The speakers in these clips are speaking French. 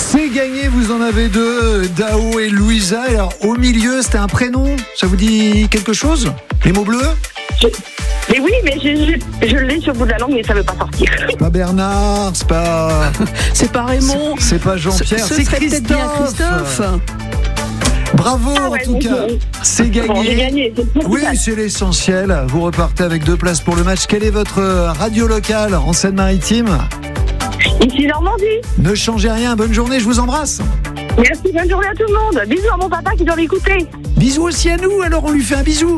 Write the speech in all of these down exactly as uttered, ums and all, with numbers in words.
C'est gagné, vous en avez deux, Dao et Louisa. Alors, au milieu, c'était un prénom. Ça vous dit quelque chose? Les mots bleus? Je... Mais oui, mais je, je, je l'ai sur le bout de la langue, mais ça ne veut pas sortir. C'est pas Bernard, c'est pas... C'est pas Raymond. C'est, c'est pas Jean-Pierre, ce, ce c'est serait Christophe. peut-être bien Christophe. Bravo, Ah ouais, en tout donc, cas. euh, C'est gagné. Bon, j'ai gagné. C'est Oui, c'est l'essentiel. Vous repartez avec deux places pour le match. Quelle est votre radio locale en Seine-Maritime? Ici Normandie. Ne changez rien. Bonne journée, je vous embrasse. Merci, bonne journée à tout le monde. Bisous à mon papa qui doit l'écouter. Bisous aussi à nous, alors on lui fait un bisou.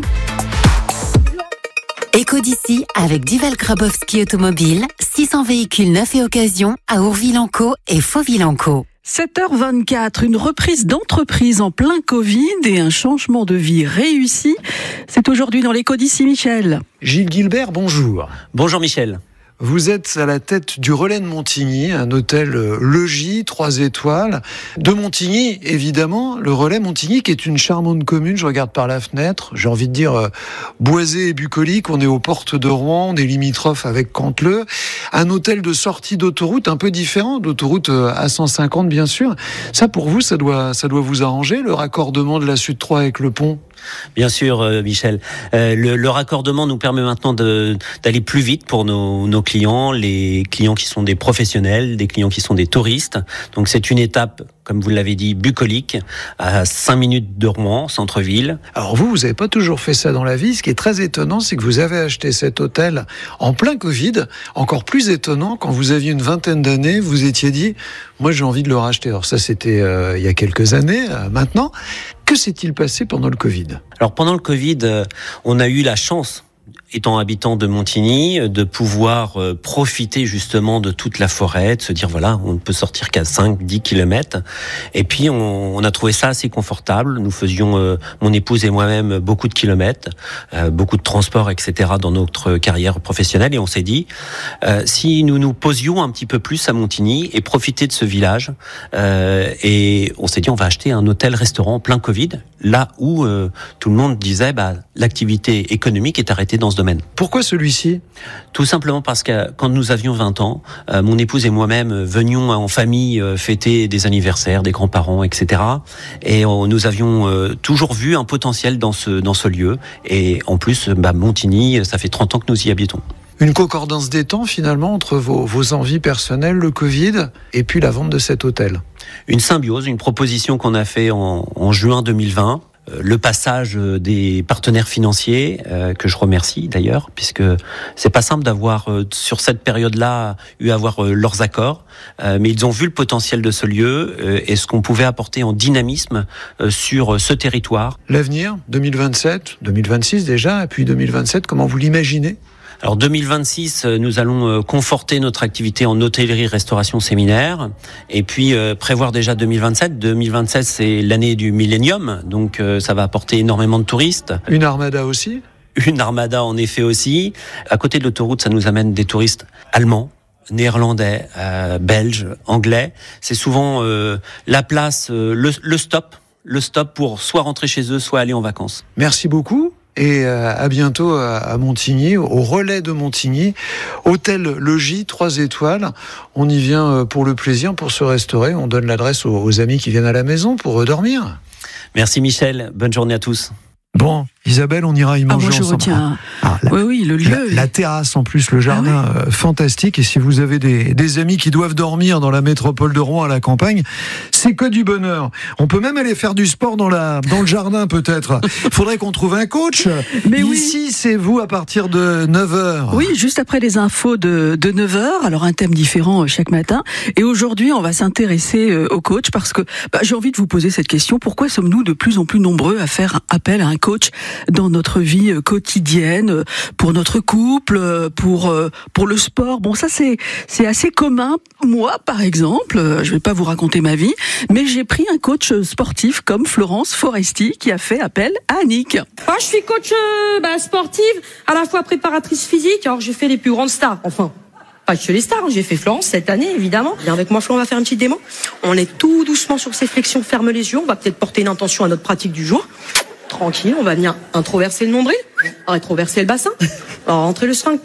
Écho d'ici avec Dival Grabowski Automobile, six cents véhicules neufs et occasion à Ourville-en-Caux et Fauville-en-Caux. sept heures vingt-quatre, une reprise d'entreprise en plein Covid et un changement de vie réussi. C'est aujourd'hui dans l'Écho d'ici, Michel. Gilles Gilbert, bonjour. Bonjour Michel. Vous êtes à la tête du Relais de Montigny, un hôtel logis, trois étoiles. De Montigny, évidemment, le Relais Montigny, qui est une charmante commune. Je regarde par la fenêtre, j'ai envie de dire euh, boisé et bucolique. On est aux portes de Rouen, on est limitrophe avec Canteleu. Un hôtel de sortie d'autoroute un peu différent, d'autoroute A cent cinquante bien sûr. Ça, pour vous, ça doit, ça doit vous arranger, le raccordement de la Sud trois avec le pont? Bien sûr, euh, Michel. Euh, le, le raccordement nous permet maintenant de, d'aller plus vite pour nos, nos clients, les clients qui sont des professionnels, des clients qui sont des touristes. Donc c'est une étape, comme vous l'avez dit, bucolique, à cinq minutes de Rouen, centre-ville. Alors vous, vous n'avez pas toujours fait ça dans la vie. Ce qui est très étonnant, c'est que vous avez acheté cet hôtel en plein Covid. Encore plus étonnant, quand vous aviez une vingtaine d'années, vous étiez dit, moi j'ai envie de le racheter. Alors ça, c'était euh, il y a quelques années, euh, maintenant. Que s'est-il passé pendant le Covid? Alors pendant le Covid, euh, on a eu la chance, étant habitant de Montigny, de pouvoir euh, profiter justement de toute la forêt, de se dire voilà, on ne peut sortir qu'à cinq dix kilomètres. Et puis on, on a trouvé ça assez confortable. Nous faisions, euh, mon épouse et moi-même, beaucoup de kilomètres, euh, beaucoup de transports, et cetera dans notre carrière professionnelle. Et on s'est dit, euh, si nous nous posions un petit peu plus à Montigny et profiter de ce village, euh, et on s'est dit on va acheter un hôtel-restaurant en plein Covid, là où euh, tout le monde disait bah, l'activité économique est arrêtée dans ce domaine. Pourquoi celui-ci? Tout simplement parce que quand nous avions vingt ans, euh, mon épouse et moi-même venions en famille euh, fêter des anniversaires, des grands-parents, et cetera. Et euh, nous avions euh, toujours vu un potentiel dans ce, dans ce lieu. Et en plus, bah, Montigny, ça fait trente ans que nous y habitons. Une concordance des temps, finalement, entre vos, vos envies personnelles, le Covid, et puis la vente de cet hôtel. Une symbiose, une proposition qu'on a fait en, en juin deux mille vingt. Le passage des partenaires financiers, euh, que je remercie d'ailleurs, puisque c'est pas simple d'avoir, euh, sur cette période-là, eu à avoir euh, leurs accords, euh, mais ils ont vu le potentiel de ce lieu euh, et ce qu'on pouvait apporter en dynamisme euh, sur ce territoire. L'avenir, deux mille vingt-sept, deux mille vingt-six déjà, et puis deux mille vingt-sept, comment vous l'imaginez? Alors deux mille vingt-six, nous allons conforter notre activité en hôtellerie, restauration, séminaire, et puis euh, prévoir déjà deux mille vingt-sept. deux mille vingt-sept, c'est l'année du millénium, donc euh, ça va apporter énormément de touristes. Une armada aussi? Une armada en effet aussi. À côté de l'autoroute, ça nous amène des touristes allemands, néerlandais, euh, belges, anglais. C'est souvent euh, la place, euh, le, le stop, le stop pour soit rentrer chez eux, soit aller en vacances. Merci beaucoup. Et à bientôt à Montigny, au Relais de Montigny, hôtel logis, trois étoiles. On y vient pour le plaisir, pour se restaurer. On donne l'adresse aux amis qui viennent à la maison pour dormir. Merci Michel, bonne journée à tous. Bon, Isabelle, on ira y manger ah, moi, je ensemble. Retiens... Ah, la, oui, oui, le lieu. La, la terrasse en plus, le jardin, ah, oui. euh, fantastique. Et si vous avez des, des amis qui doivent dormir dans la métropole de Rouen à la campagne, c'est que du bonheur. On peut même aller faire du sport dans, la, dans le jardin peut-être. Il faudrait qu'on trouve un coach. Mais Ici, oui. c'est vous à partir de neuf heures. Oui, juste après les infos de, de neuf heures. Alors un thème différent chaque matin. Et aujourd'hui, on va s'intéresser au coach parce que bah, j'ai envie de vous poser cette question. Pourquoi sommes-nous de plus en plus nombreux à faire appel à un coach dans notre vie quotidienne, pour notre couple, pour pour le sport? Bon, ça c'est c'est assez commun. Moi, par exemple, je vais pas vous raconter ma vie, mais j'ai pris un coach sportif comme Florence Foresti qui a fait appel à Annick. Moi, je suis coach euh, bah, sportive, à la fois préparatrice physique. Alors, j'ai fait les plus grandes stars. Enfin, pas que les stars. J'ai fait Florence cette année, évidemment. Viens avec moi, Flo, on va faire une petite démo. On est tout doucement sur ces flexions. Ferme les yeux. On va peut-être porter une intention à notre pratique du jour. Tranquille, on va venir introverser le nombril, rétroverser le bassin, rentrer le sphincter,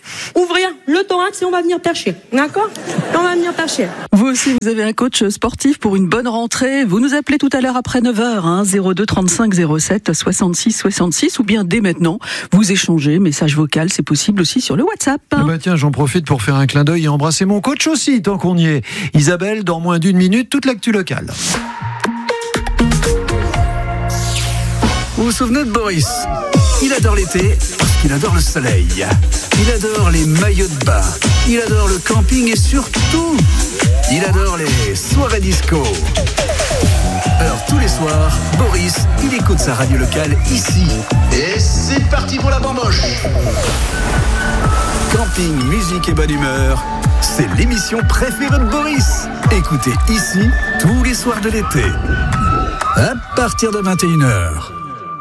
ouvrir le thorax et on va venir percher. D'accord ? On va venir percher. Vous aussi, vous avez un coach sportif pour une bonne rentrée. Vous nous appelez tout à l'heure après neuf heures, hein, zéro deux trente-cinq zéro sept soixante-six soixante-six, ou bien dès maintenant, vous échangez, message vocal, c'est possible aussi sur le WhatsApp. Eh ben tiens, j'en profite pour faire un clin d'œil et embrasser mon coach aussi, tant qu'on y est. Isabelle, dans moins d'une minute, toute l'actu locale. Vous vous souvenez de Boris ? Il adore l'été parce qu'il adore le soleil. Il adore les maillots de bain. Il adore le camping et surtout, il adore les soirées disco. Alors tous les soirs, Boris, il écoute sa radio locale ici. Et c'est parti pour la bamboche. Camping, musique et bonne humeur, c'est l'émission préférée de Boris. Écoutez ici tous les soirs de l'été. À partir de vingt et une heures.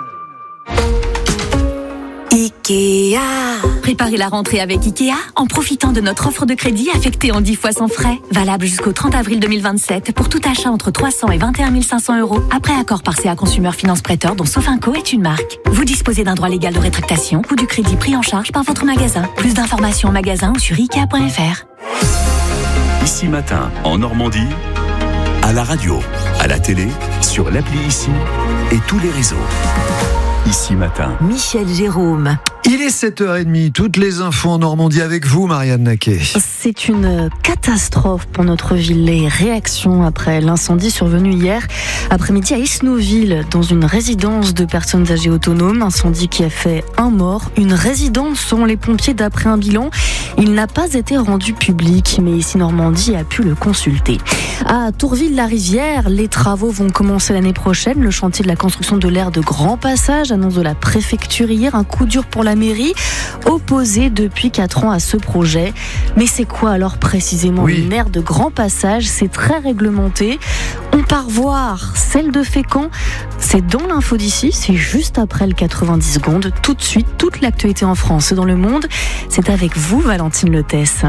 Ikea. Préparez la rentrée avec Ikea en profitant de notre offre de crédit affectée en dix fois sans frais. Valable jusqu'au trente avril deux mille vingt-sept pour tout achat entre trois cents et vingt et un mille cinq cents euros. Après accord par C A Consumer Finance Prêteur dont Sofinco est une marque. Vous disposez d'un droit légal de rétractation ou du crédit pris en charge par votre magasin. Plus d'informations en magasin ou sur ikea point f r. Ici Matin, en Normandie, à la radio, à la télé, sur l'appli Ici et tous les réseaux. Ici Matin. Michel Jérôme. Il est sept heures trente, toutes les infos en Normandie avec vous, Marianne Naquet. C'est une catastrophe pour notre ville. Les réactions après l'incendie survenu hier après-midi à Esnauville, dans une résidence de personnes âgées autonomes. Incendie qui a fait un mort. Une résidence, selon les pompiers, d'après un bilan. Il n'a pas été rendu public, mais Ici Normandie a pu le consulter. À Tourville-la-Rivière, les travaux vont commencer l'année prochaine. Le chantier de la construction de l'aire de Grand Passage, annonce de la préfecture hier, un coup dur pour la mairie, opposée depuis quatre ans à ce projet. Mais c'est quoi alors précisément oui. une aire de Grand Passage ? C'est très réglementé. On part voir celle de Fécamp. C'est dans l'info d'ici, c'est juste après le quatre-vingt-dix secondes. Tout de suite, toute l'actualité en France et dans le monde. C'est avec vous, Valentine Lethès.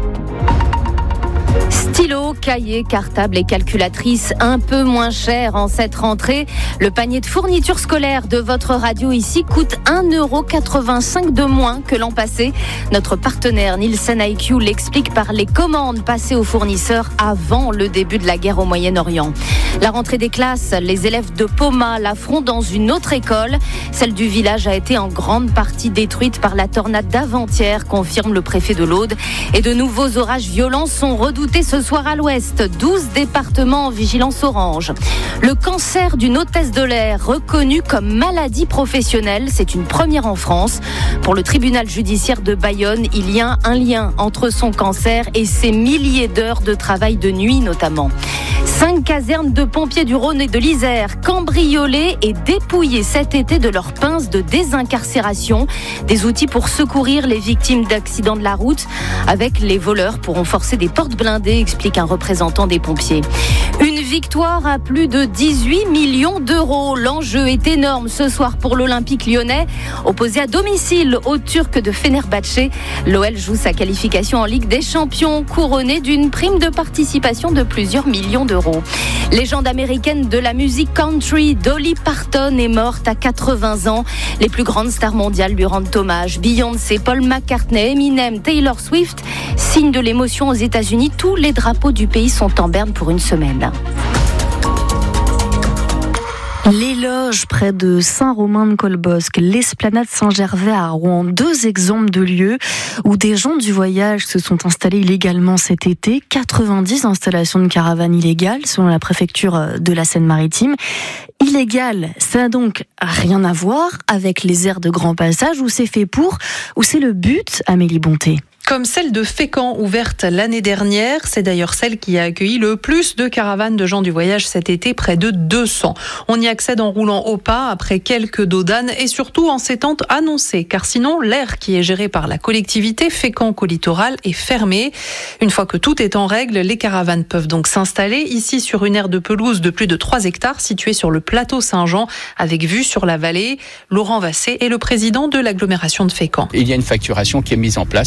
Stylo, cahier, cartable et calculatrice un peu moins cher en cette rentrée. Le panier de fournitures scolaires de votre radio ici coûte un euro quatre-vingt-cinq de moins que l'an passé. Notre partenaire Nielsen I Q l'explique par les commandes passées aux fournisseurs avant le début de la guerre au Moyen-Orient. La rentrée des classes, les élèves de Poma la feront dans une autre école. Celle du village a été en grande partie détruite par la tornade d'avant-hier, confirme le préfet de l'Aude. Et de nouveaux orages violents sont redoutés ce soir à l'ouest. douze départements en vigilance orange. Le cancer d'une hôtesse de l'air reconnu comme maladie professionnelle, c'est une première en France. Pour le tribunal judiciaire de Bayonne, il y a un lien entre son cancer et ses milliers d'heures de travail de nuit notamment. Cinq casernes de pompiers du Rhône et de l'Isère cambriolées et dépouillées cet été de leurs pinces de désincarcération. Des outils pour secourir les victimes d'accidents de la route. Avec les voleurs pourront forcer des portes blindées, explique un représentant des pompiers. Une victoire à plus de dix-huit millions d'euros. L'enjeu est énorme ce soir pour l'Olympique lyonnais. Opposé à domicile aux Turcs de Fenerbahçe, l'O L joue sa qualification en Ligue des Champions, couronnée d'une prime de participation de plusieurs millions d'euros. Légende américaine de la musique country, Dolly Parton est morte à quatre-vingts ans. Les plus grandes stars mondiales lui rendent hommage. Beyoncé, Paul McCartney, Eminem, Taylor Swift. Signe de l'émotion aux États-Unis, tous les drapeaux du pays sont en berne pour une semaine. L'éloge près de Saint-Romain-de-Colbosc, l'esplanade Saint-Gervais à Rouen, deux exemples de lieux où des gens du voyage se sont installés illégalement cet été. quatre-vingt-dix installations de caravanes illégales selon la préfecture de la Seine-Maritime. Illégal, ça n'a donc rien à voir avec les aires de Grand Passage où c'est fait pour, où c'est le but, Amélie Bonté. Comme celle de Fécamp, ouverte l'année dernière. C'est d'ailleurs celle qui a accueilli le plus de caravanes de gens du voyage cet été, près de deux cents. On y accède en roulant au pas, après quelques dodanes, et surtout en ces temps annoncés, car sinon, l'aire qui est gérée par la collectivité Fécamp-Colittoral est fermée. Une fois que tout est en règle, les caravanes peuvent donc s'installer ici sur une aire de pelouse de plus de trois hectares, située sur le plateau Saint-Jean, avec vue sur la vallée. Laurent Vassé est le président de l'agglomération de Fécamp. Il y a une facturation qui est mise en place pour couvrir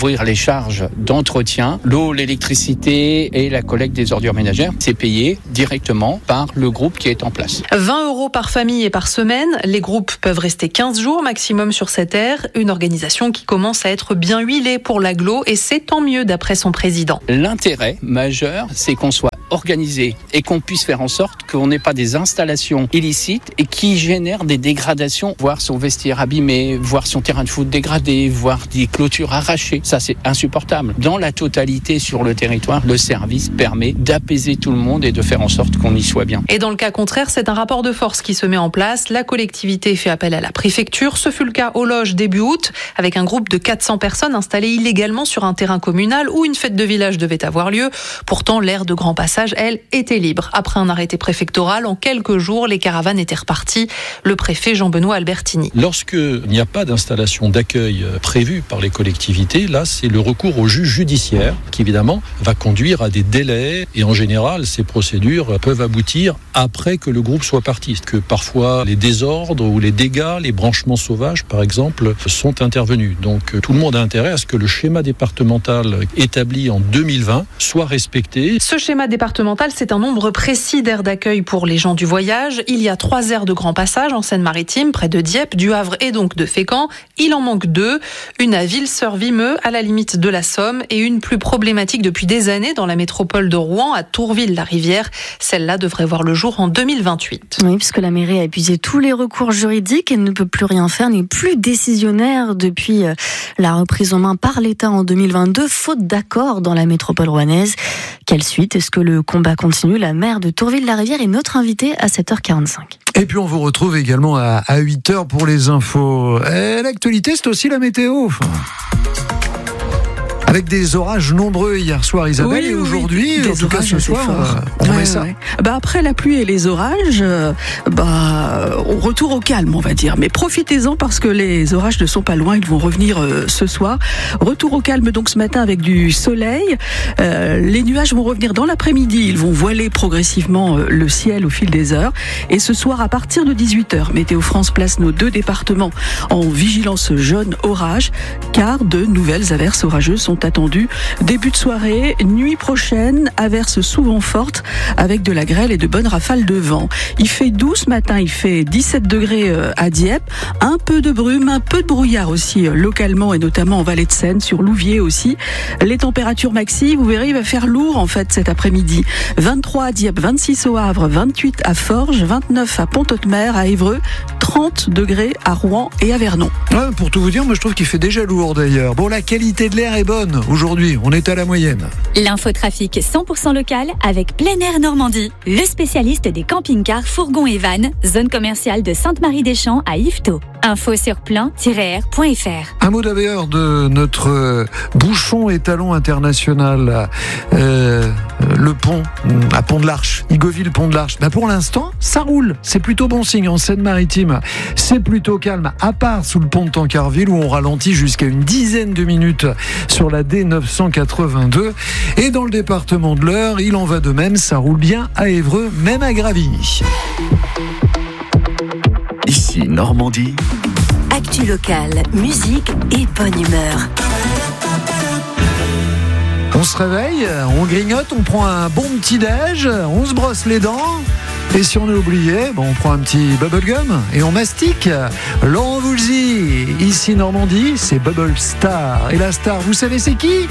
couvrir les charges d'entretien, l'eau, l'électricité et la collecte des ordures ménagères. C'est payé directement par le groupe qui est en place. vingt euros par famille et par semaine. Les groupes peuvent rester quinze jours maximum sur cette aire. Une organisation qui commence à être bien huilée pour l'agglo et c'est tant mieux d'après son président. L'intérêt majeur, c'est qu'on soit organisé et qu'on puisse faire en sorte qu'on n'ait pas des installations illicites et qui génèrent des dégradations, voir son vestiaire abîmé, voir son terrain de foot dégradé, voir des clôtures arrachées. Ça, c'est insupportable. Dans la totalité sur le territoire, le service permet d'apaiser tout le monde et de faire en sorte qu'on y soit bien. Et dans le cas contraire, c'est un rapport de force qui se met en place. La collectivité fait appel à la préfecture. Ce fut le cas aux Loges début août, avec un groupe de quatre cents personnes installées illégalement sur un terrain communal où une fête de village devait avoir lieu. Pourtant, l'aire de grand passage, elle, était libre. Après un arrêté préfectoral, en quelques jours, les caravanes étaient reparties. Le préfet Jean-Benoît Albertini. Lorsqu'il n'y a pas d'installation d'accueil prévue par les collectivités, là, c'est le recours au juge judiciaire qui, évidemment, va conduire à des délais. Et en général, ces procédures peuvent aboutir après que le groupe soit parti. Que parfois, les désordres ou les dégâts, les branchements sauvages, par exemple, sont intervenus. Donc, tout le monde a intérêt à ce que le schéma départemental établi en deux mille vingt soit respecté. Ce schéma départemental, c'est un nombre précis d'aires d'accueil pour les gens du voyage. Il y a trois aires de grand passage en Seine-Maritime, près de Dieppe, du Havre et donc de Fécamp. Il en manque deux. Une à Ville-sur-Vimeux, à la limite de la Somme, et une plus problématique depuis des années dans la métropole de Rouen, à Tourville-la-Rivière. Celle-là devrait voir le jour en deux mille vingt-huit. Oui, puisque la mairie a épuisé tous les recours juridiques et ne peut plus rien faire, n'est plus décisionnaire depuis la reprise en main par l'État en deux mille vingt-deux, faute d'accord dans la métropole rouennaise. Quelle suite? Est-ce que le combat continue? La maire de Tourville-la-Rivière est notre invitée à sept heures quarante-cinq. Et puis on vous retrouve également à, à huit heures pour les infos. Et l'actualité, c'est aussi la météo. Avec des orages nombreux hier soir, Isabelle, oui, et oui, aujourd'hui, oui. en tout cas ce soir, euh, on ouais, met ça. Ouais. Bah après la pluie et les orages, euh, bah on retour au calme, on va dire. Mais profitez-en parce que les orages ne sont pas loin, ils vont revenir euh, ce soir. Retour au calme donc ce matin avec du soleil. Euh, les nuages vont revenir dans l'après-midi, ils vont voiler progressivement euh, le ciel au fil des heures. Et ce soir à partir de dix-huit heures, Météo France place nos deux départements en vigilance jaune orage, car de nouvelles averses orageuses sont attendues. Début de soirée, nuit prochaine, averses souvent fortes avec de la grêle et de bonnes rafales de vent. Il fait doux ce matin, il fait dix-sept degrés à Dieppe, un peu de brume, un peu de brouillard aussi localement et notamment en vallée de Seine, sur Louviers aussi. Les températures maxi, vous verrez, il va faire lourd en fait cet après-midi. vingt-trois à Dieppe, vingt-six au Havre, vingt-huit à Forges, vingt-neuf à Pont-Audemer, à Évreux, trente degrés à Rouen et à Vernon. Ouais, pour tout vous dire, moi je trouve qu'il fait déjà lourd d'ailleurs. Bon, la qualité de l'air est bonne. Aujourd'hui, on est à la moyenne. L'infotrafic cent pour cent local avec Plein Air Normandie, le spécialiste des camping-cars, fourgons et vannes, zone commerciale de Sainte-Marie-des-Champs à Yvetot. Info sur plein tiret r point f r. Un mot d'ailleurs de notre euh, bouchon étalon international, euh, le pont à Pont de l'Arche, Igoville Pont de l'Arche. Ben pour l'instant, ça roule. C'est plutôt bon signe en Seine-Maritime. C'est plutôt calme, à part sous le pont de Tancarville où on ralentit jusqu'à une dizaine de minutes sur la D neuf cent quatre-vingt-deux. Et dans le département de l'Eure, il en va de même. Ça roule bien à Évreux, même à Gravigny. Ici Normandie. Actu locale, musique et bonne humeur. On se réveille, on grignote, on prend un bon petit déj, on se brosse les dents. Et si on est oublié, bon, on prend un petit bubblegum et on mastique. Laurent Voulzy, ici Normandie, c'est Bubble Star. Et la star, vous savez c'est qui ?